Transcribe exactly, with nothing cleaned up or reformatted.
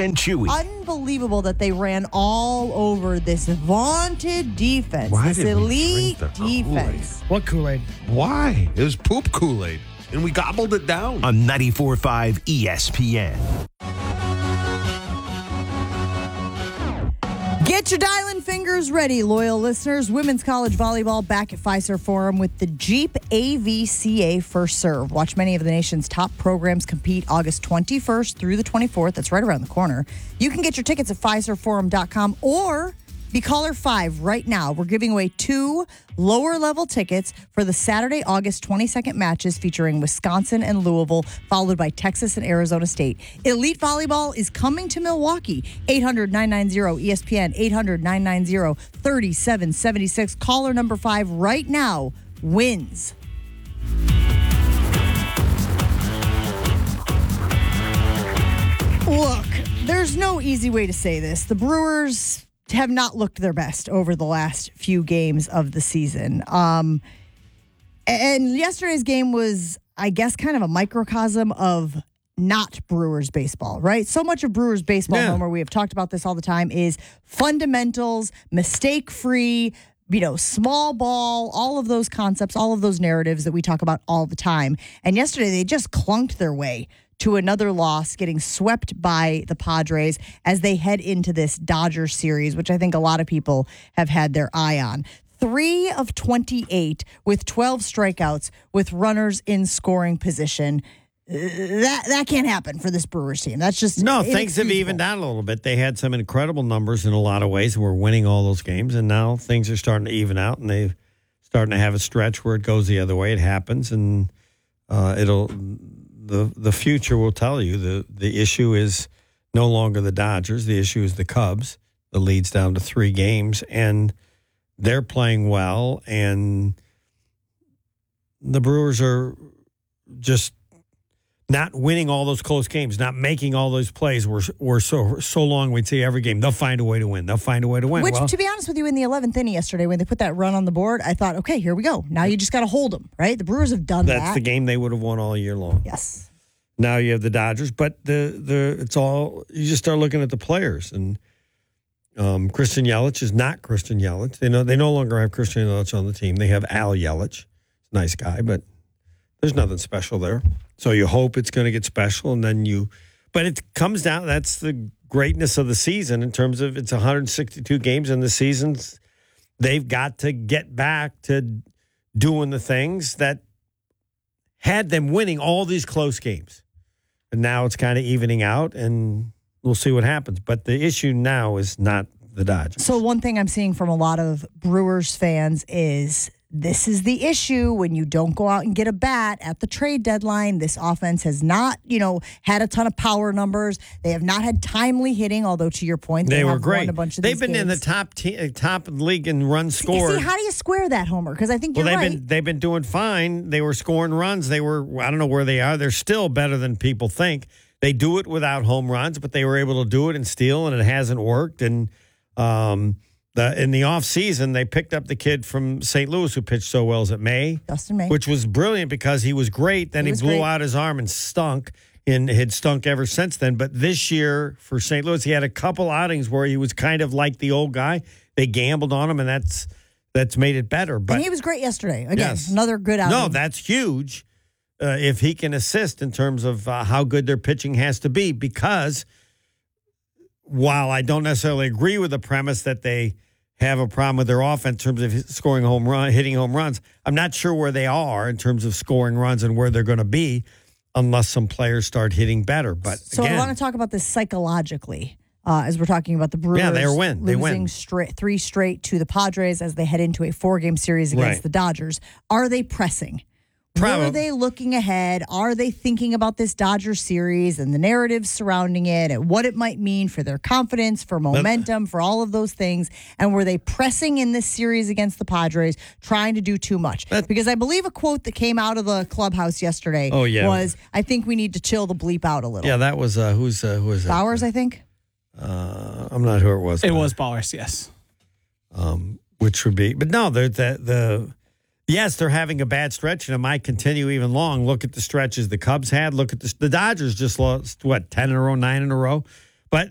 and Chewy. Unbelievable that they ran all over this vaunted defense, Why this did we elite drink the defense. What Kool-Aid? Why? It was poop Kool-Aid. And we gobbled it down. On ninety-four point five E S P N. Get your dialing fingers ready, loyal listeners. Women's college volleyball back at Fiserv Forum with the Jeep A V C A First Serve. Watch many of the nation's top programs compete August twenty-first through the twenty-fourth. That's right around the corner. You can get your tickets at Fiserv Forum dot com or be caller five right now. We're giving away two lower-level tickets for the Saturday, August twenty-second matches featuring Wisconsin and Louisville, followed by Texas and Arizona State. Elite Volleyball is coming to Milwaukee. eight hundred, nine nine zero, E S P N, eight hundred, nine nine zero, three seven seven six. Caller number five right now wins. Look, there's no easy way to say this. The Brewers have not looked their best over the last few games of the season. Um, and yesterday's game was, I guess, kind of a microcosm of not Brewers baseball, right? So much of Brewers baseball, Yeah. Homer, we have talked about this all the time, is fundamentals, mistake-free, you know, small ball, all of those concepts, all of those narratives that we talk about all the time. And yesterday, they just clunked their way to another loss, getting swept by the Padres as they head into this Dodgers series, which I think a lot of people have had their eye on. Three of twenty-eight with twelve strikeouts with runners in scoring position. Uh, That that can't happen for this Brewers team. That's just No, things have inexcusable. evened out a little bit. They had some incredible numbers in a lot of ways and were winning all those games, and now things are starting to even out, and they're starting to have a stretch where it goes the other way. It happens, and uh, it'll the the future will tell you. The the issue is no longer the Dodgers. The issue is the Cubs. The lead's down to three games, and they're playing well, and the Brewers are just not winning all those close games, not making all those plays. We're, we're so so long we'd see every game. They'll find a way to win. They'll find a way to win. Which, well, to be honest with you, in the eleventh inning yesterday, when they put that run on the board, I thought, okay, here we go. Now you just got to hold them, right? The Brewers have done that's that. the game they would have won all year long. Yes. Now you have the Dodgers, but the the it's all you just start looking at the players, and um, Christian Yelich is not Christian Yelich. They know they no longer have Christian Yelich on the team. They have Al Yelich, nice guy, but there's nothing special there. So you hope it's going to get special, and then you, but it comes down. That's the greatness of the season in terms of it's one hundred sixty-two games in the seasons. They've got to get back to doing the things that had them winning all these close games. And now it's kind of evening out, and we'll see what happens. But the issue now is not the Dodgers. So one thing I'm seeing from a lot of Brewers fans is this is the issue when you don't go out and get a bat at the trade deadline. This offense has not, you know, had a ton of power numbers. They have not had timely hitting, although to your point, they, they were have great. won a bunch of they've these been in the games. top te- top league in runs See, scored. see, how do you square that, Homer? Because I think well, you're they've right. been they've been doing fine. They were scoring runs. They were I don't know where they are. They're still better than people think. They do it without home runs, but they were able to do it and steal, and it hasn't worked. And um, the in the offseason, they picked up the kid from Saint Louis who pitched so well as at May, Dustin May, which was brilliant because he was great. Then He he, was blew great. out his arm and stunk, and had stunk ever since then. But this year for Saint Louis, he had a couple outings where he was kind of like the old guy. They gambled on him, and that's that's made it better. But and he was great yesterday. Again, Yes. another good outing. no, that's huge. Uh, if he can assist in terms of uh, how good their pitching has to be, because while I don't necessarily agree with the premise that they have a problem with their offense in terms of scoring home run, hitting home runs, I'm not sure where they are in terms of scoring runs and where they're going to be unless some players start hitting better. But So again, I want to talk about this psychologically. Uh, as we're talking about the Brewers Yeah, they win. They losing win. straight, three straight to the Padres as they head into a four-game series against Right. the Dodgers. Are they pressing? Probably. Are they looking ahead? Are they thinking about this Dodgers series and the narratives surrounding it and what it might mean for their confidence, for momentum, for all of those things? And were they pressing in this series against the Padres, trying to do too much? That- because I believe a quote that came out of the clubhouse yesterday Oh, yeah. was, I think we need to chill the bleep out a little. yeah, that was uh, who's uh, who was that? Bowers, I think. Uh, I'm not who it was. It but- was Bowers, yes. um, which would be, but no, they're the, the, yes, they're having a bad stretch, and it might continue even long. Look at the stretches the Cubs had. Look at the, the Dodgers just lost, what, ten in a row, nine in a row?